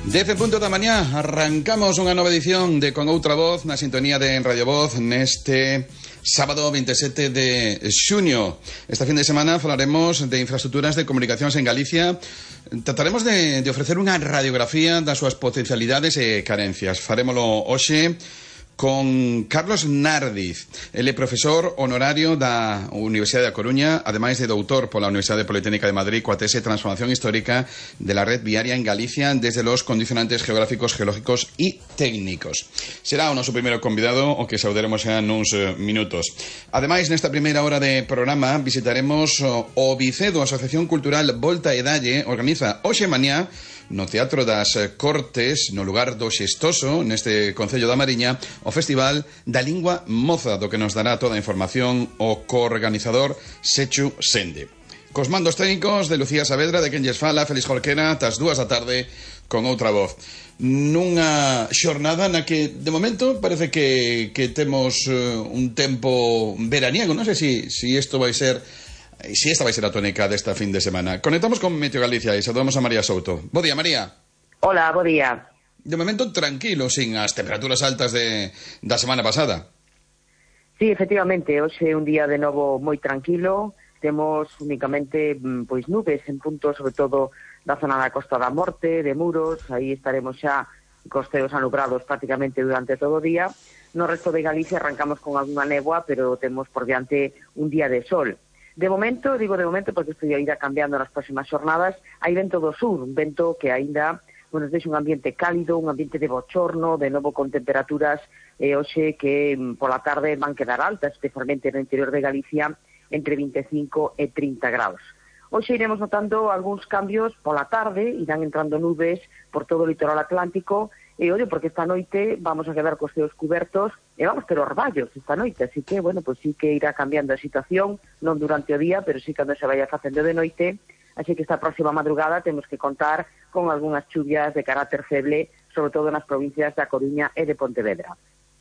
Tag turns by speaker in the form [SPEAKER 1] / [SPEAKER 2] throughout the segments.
[SPEAKER 1] 10:00 da mañá, arrancamos unha nova edición de Con Outra Voz na sintonía de Radio Voz neste sábado 27 de xuño. Esta fin de semana falaremos de infraestructuras de comunicacións en Galicia. Trataremos de ofrecer unha radiografía das súas potencialidades e carencias. Farémolo hoxe con Carlos Nardiz. Ele é profesor honorario da Universidade da Coruña, ademais de doutor pola Universidade Politécnica de Madrid coa tese Transformación Histórica de la Red Viaria en Galicia desde los condicionantes geográficos, geológicos e técnicos. Será o noso primeiro convidado, o que saudaremos xa nuns minutos. Ademais, nesta primeira hora de programa visitaremos o Vicedo, a Asociación Cultural Volta e Dalle, organiza hoxe mañá no Teatro das Cortes, no lugar do Xestoso, neste Concello da Mariña, o Festival da Lingua Moza, do que nos dará toda a información o coorganizador Sechu Sende. Cos mandos técnicos de Lucía Saavedra, de quen lles fala, Félix Jorquera, tas 2 da tarde, con Outra Voz. Nunha xornada na que, de momento, parece que temos un tempo veraniego. Non sei se isto vai ser... Si esta vai ser a tónica desta fin de semana. Conectamos con Meteo Galicia e saludamos a María Souto. Bo día, María.
[SPEAKER 2] Hola, bo día.
[SPEAKER 1] De momento tranquilo, sin as temperaturas altas da semana pasada.
[SPEAKER 2] Sí, efectivamente, hoxe é un día de novo moi tranquilo. Temos únicamente pois nubes en puntos, sobre todo da zona da Costa da Morte, de Muros. Aí estaremos xa costeos anubrados prácticamente durante todo o día. No resto de Galicia arrancamos con algunha néboa, pero temos por diante un día de sol. De momento, digo de momento porque isto irá cambiando nas próximas xornadas, hai vento do sur, un vento que aínda nos deixa un ambiente cálido, un ambiente de bochorno, de novo con temperaturas hoxe que pola tarde van quedar altas, especialmente no interior de Galicia, entre 25 e 30 graus. Hoxe iremos notando algúns cambios pola tarde, irán entrando nubes por todo o litoral atlántico, e ollo, porque esta noite vamos a quedar cos ceos cubertos e vamos ter orballos esta noite, así que, bueno, pues sí que irá cambiando a situación, non durante o día, pero sí cando se vaya facendo de noite, así que esta próxima madrugada temos que contar con algunhas chuvias de carácter feble, sobre todo nas provincias da Coruña e de Pontevedra.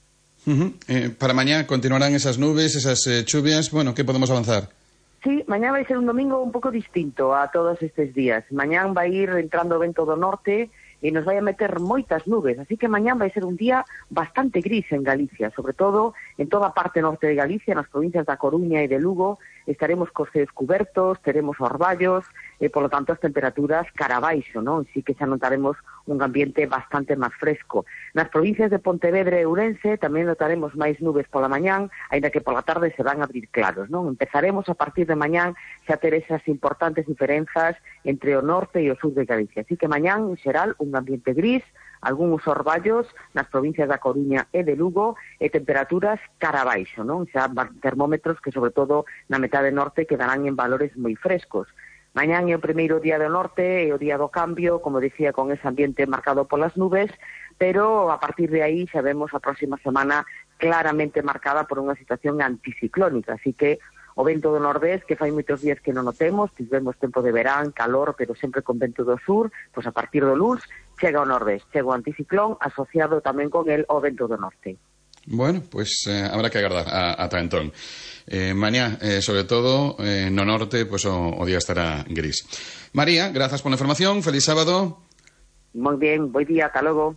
[SPEAKER 1] Para mañá continuarán esas nubes, esas chuvias, bueno, que podemos avanzar?
[SPEAKER 2] Sí, mañá vai ser un domingo un pouco distinto a todos estes días. Mañán vai ir entrando o vento do norte e nos vai a meter moitas nubes, así que mañán vai ser un día bastante gris en Galicia, sobre todo en toda a parte norte de Galicia, nas provincias da Coruña e de Lugo, estaremos cos ceos cubertos, teremos orballos, e polo tanto as temperaturas cara abaixo, non? Así que xa notaremos un ambiente bastante máis fresco. Nas provincias de Pontevedra e Ourense tamén notaremos máis nubes pola mañán, aínda que pola tarde se van a abrir claros, non? Empezaremos a partir de mañán xa ter esas importantes diferenzas entre o norte e o sur de Galicia. Así que mañán, en xeral, un ambiente gris, algúns orballos nas provincias da Coruña e de Lugo e temperaturas cara abaixo, non? Xa termómetros que, sobre todo, na metade norte quedarán en valores moi frescos. Mañán é o primeiro día do norte, é o día do cambio, como dicía, con ese ambiente marcado polas nubes, pero a partir de aí xa vemos a próxima semana claramente marcada por unha situación anticiclónica, así que o vento do nordés, que fai moitos días que non o temos, tivemos tempo de verán, calor, pero sempre con vento do sur, pois a partir do luns chega o nordés, chega o anticiclón asociado tamén con el o vento do norte.
[SPEAKER 1] Bueno, pues habrá que agardar ata entón. Mañá, sobre todo, no norte, pues o día estará gris. María, grazas pola información, feliz sábado.
[SPEAKER 2] Moi bien, bo día, ata logo.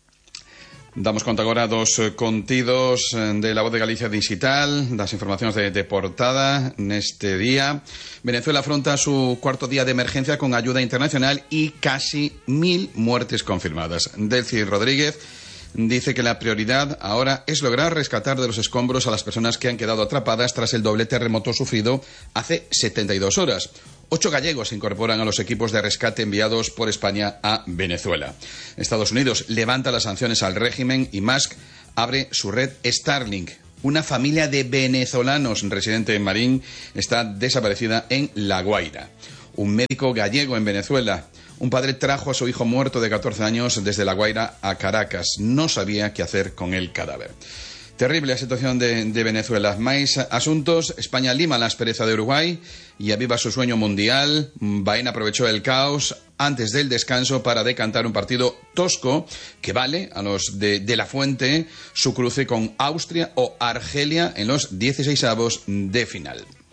[SPEAKER 1] Damos conta agora dos contidos de La Voz de Galicia Digital, das informacións de portada neste día. Venezuela afronta su cuarto día de emergencia con ayuda internacional y casi 1000 muertes confirmadas. Delcy Rodríguez dice que la prioridad ahora es lograr rescatar de los escombros a las personas que han quedado atrapadas tras el doble terremoto sufrido hace 72 horas. 8 gallegos se incorporan a los equipos de rescate enviados por España a Venezuela. Estados Unidos levanta las sanciones al régimen y Musk abre su red Starlink. Una familia de venezolanos residente en Marín está desaparecida en La Guaira. Un médico gallego en Venezuela. Un padre trajo a su hijo muerto de 14 años desde La Guaira a Caracas. No sabía qué hacer con el cadáver. Terrible a situación de Venezuela. Máis asuntos. España lima la aspereza de Uruguay y aviva su sueño mundial. Baena aprovechó el caos antes del descanso para decantar un partido tosco que vale a los de La Fuente su cruce con Austria o Argelia en los 16avos de final.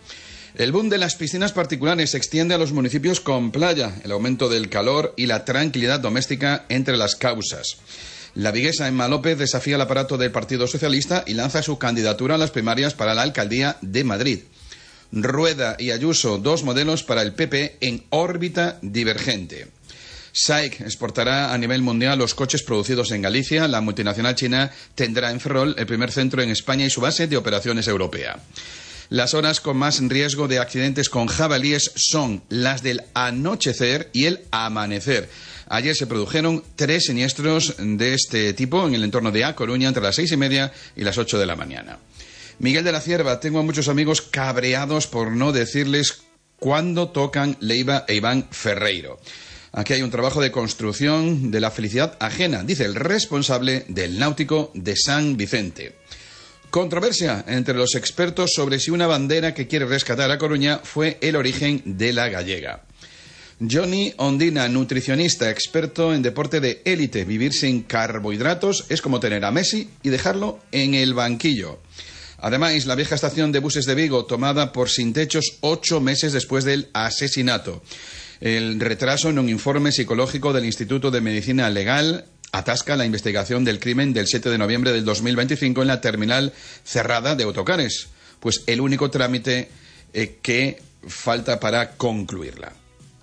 [SPEAKER 1] El boom de las piscinas particulares se extiende a los municipios con playa, el aumento del calor y la tranquilidad doméstica entre las causas. La viguesa Emma López desafía el aparato del Partido Socialista y lanza su candidatura a las primarias para la alcaldía de Madrid. Rueda y Ayuso, dos modelos para el PP en órbita divergente. SAIC exportará a nivel mundial los coches producidos en Galicia. La multinacional china tendrá en Ferrol el primer centro en España y su base de operaciones europea. Las horas con más riesgo de accidentes con jabalíes son las del anochecer y el amanecer. Ayer se produjeron 3 siniestros de este tipo en el entorno de A Coruña entre las 6:30 y las 8 de la mañana. Miguel de la Cierva, tengo a muchos amigos cabreados por no decirles cuándo tocan Leiva e Iván Ferreiro. Aquí hay un trabajo de construcción de la felicidad ajena, dice el responsable del Náutico de San Vicente. Controversia entre los expertos sobre si una bandera que quiere rescatar a Coruña fue el origen de la gallega. Johnny Ondina, nutricionista, experto en deporte de élite. Vivir sin carbohidratos es como tener a Messi y dejarlo en el banquillo. Además, la vieja estación de buses de Vigo, tomada por sin techos 8 meses después del asesinato. El retraso en un informe psicológico del Instituto de Medicina Legal atasca la investigación del crimen del 7 de noviembre del 2025 en la terminal cerrada de autocares, pues el único trámite que falta para concluirla.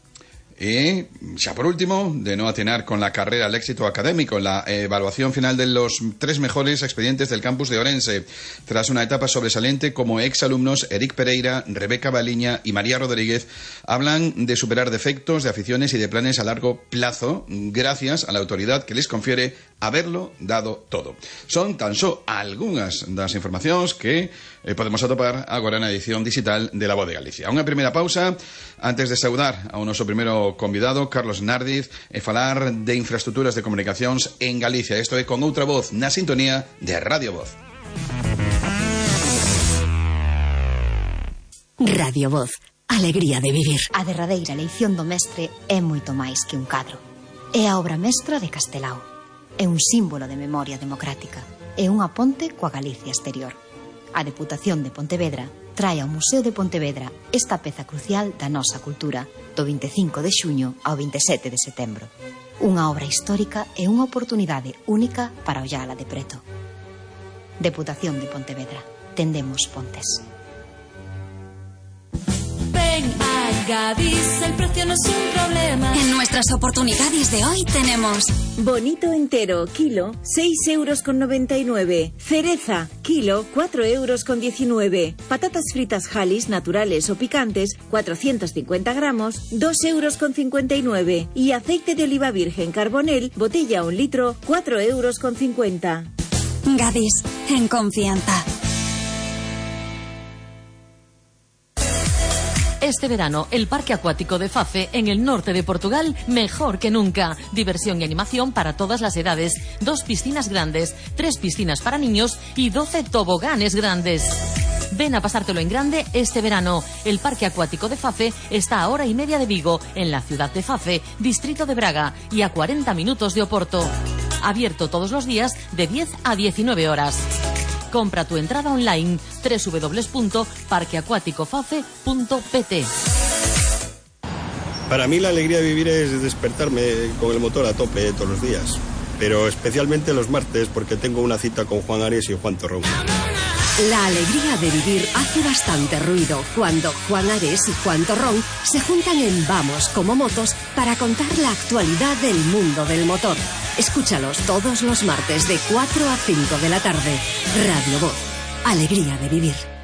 [SPEAKER 1] Y ya por último, de no atinar con la carrera al éxito académico, la evaluación final de los 3 mejores expedientes del campus de Orense. Tras una etapa sobresaliente, como exalumnos Eric Pereira, Rebeca Baliña y María Rodríguez hablan de superar defectos, de aficiones y de planes a largo plazo, gracias a la autoridad que les confiere haberlo dado todo. Son tan só algunhas das informacións que podemos atopar agora na edición digital de La Voz de Galicia. Unha primeira pausa antes de saudar ao noso primeiro convidado, Carlos Nardiz, e falar de infraestructuras de comunicacións en Galicia. Isto é Con Outra Voz, na sintonía de Radio Voz.
[SPEAKER 3] Radio Voz, alegría de vivir. A derradeira eleición do mestre é moito máis que un cadro. É a obra mestra de Castelao. É un símbolo de memoria democrática. É unha ponte coa Galicia exterior. A Deputación de Pontevedra trae ao Museo de Pontevedra esta peza crucial da nosa cultura do 25 de xuño ao 27 de setembro. Unha obra histórica e unha oportunidade única para ollala de preto. Deputación de Pontevedra. Tendemos pontes.
[SPEAKER 4] Ven a Gadis, el precio no es un problema.
[SPEAKER 5] En nuestras oportunidades de hoy tenemos
[SPEAKER 6] bonito entero, kilo, 6,99 €. Cereza, kilo, 4,19 €. Patatas fritas Halis, naturales o picantes, 450 gramos, 2,59 €. Y aceite de oliva virgen Carbonell, botella 1 litro, 4,50 €.
[SPEAKER 5] Gadis, en confianza.
[SPEAKER 7] Este verano, el Parque Acuático de Fafe, en el norte de Portugal, mejor que nunca. Diversión y animación para todas las edades. 2 piscinas grandes, 3 piscinas para niños y 12 toboganes grandes. Ven a pasártelo en grande este verano. El Parque Acuático de Fafe está a 1:30 de Vigo, en la ciudad de Fafe, distrito de Braga, y a 40 minutos de Oporto. Abierto todos los días de 10 a 19 horas. Compra tu entrada online www.parqueacuaticofafe.pt.
[SPEAKER 8] Para mí la alegría de vivir es despertarme con el motor a tope todos los días, pero especialmente los martes porque tengo una cita con Juan Ares y Juan Torrón.
[SPEAKER 3] La alegría de vivir hace bastante ruido cuando Juan Ares y Juan Torrón se juntan en Vamos como Motos para contar la actualidad del mundo del motor. Escúchalos todos los martes de 4 a 5 de la tarde. Radio Voz, alegría de vivir.